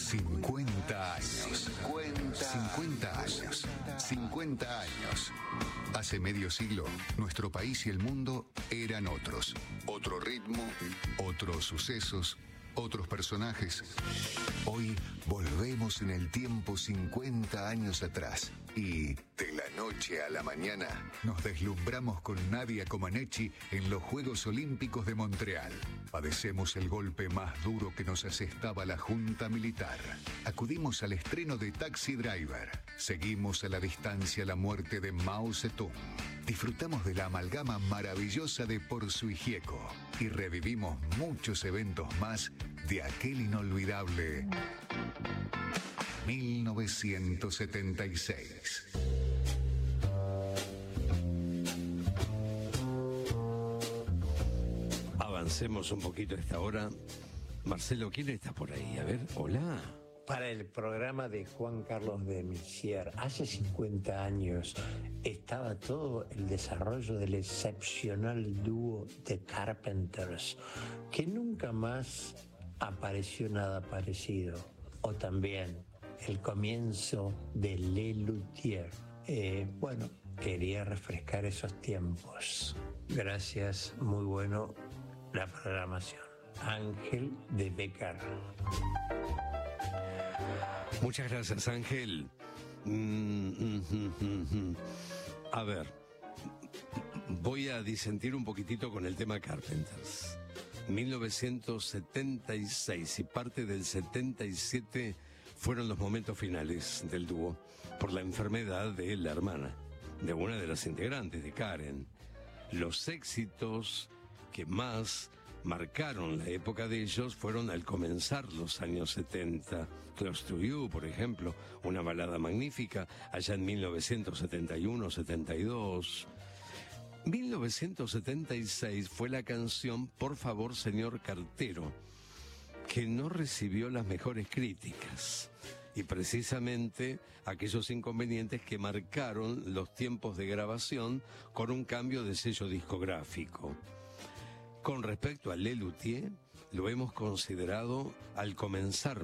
50 años. 50 años. 50 años. Hace medio siglo, nuestro país y el mundo eran otros. Otro ritmo, otros sucesos, otros personajes. Hoy volvemos en el tiempo 50 años atrás y de la noche a la mañana nos deslumbramos con Nadia Comaneci en los Juegos Olímpicos de Montreal. Padecemos el golpe más duro que nos asestaba la Junta Militar. Acudimos al estreno de Taxi Driver. Seguimos a la distancia la muerte de Mao Zedong. Disfrutamos de la amalgama maravillosa de Porzu y Gieco y revivimos muchos eventos más de aquel inolvidable 1976. Avancemos un poquito a esta hora. Marcelo, ¿quién está por ahí? A ver, hola. Para el programa de Juan Carlos de Messier, hace 50 años estaba todo el desarrollo del excepcional dúo The Carpenters, que nunca más apareció nada parecido. O también el comienzo de Les Luthiers. Bueno, quería refrescar esos tiempos. Gracias, muy bueno la programación. Ángel de Becar. Muchas gracias, Ángel. A ver, voy a disentir un poquitito con el tema Carpenters. 1976 y parte del 77 fueron los momentos finales del dúo por la enfermedad de la hermana, de una de las integrantes, de Karen. Los éxitos que más marcaron la época de ellos fueron al comenzar los años 70. Close to You, por ejemplo, una balada magnífica, allá en 1971-72. 1976 fue la canción Por favor, señor cartero, que no recibió las mejores críticas. Y precisamente aquellos inconvenientes que marcaron los tiempos de grabación con un cambio de sello discográfico. Con respecto a Les Luthiers, lo hemos considerado al comenzar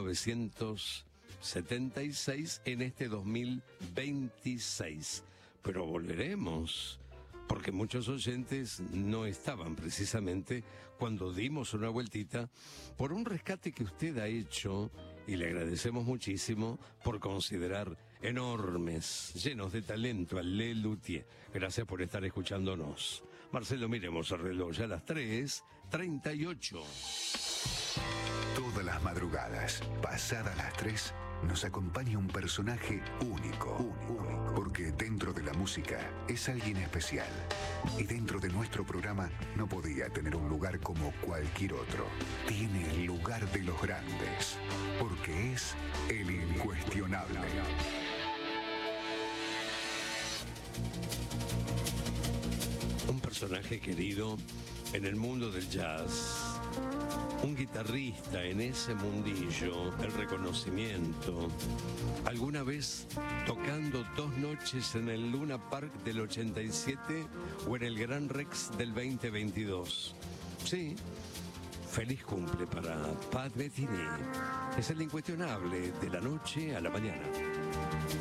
1976 en este 2026. Pero volveremos, porque muchos oyentes no estaban precisamente cuando dimos una vueltita por un rescate que usted ha hecho, y le agradecemos muchísimo por considerar enormes, llenos de talento a Les Luthiers. Gracias por estar escuchándonos. Marcelo, miremos el reloj, ya a las 3:38. Todas las madrugadas, pasadas las 3, nos acompaña un personaje único. Porque dentro de la música es alguien especial. Y dentro de nuestro programa no podía tener un lugar como cualquier otro. Tiene el lugar de los grandes. Porque es el incuestionable. Un personaje querido en el mundo del jazz. Un guitarrista en ese mundillo, el reconocimiento. Alguna vez tocando 2 noches en el Luna Park del 87 o en el Gran Rex del 2022. Sí, feliz cumple para Pat Metheny. Es el incuestionable de la noche a la mañana.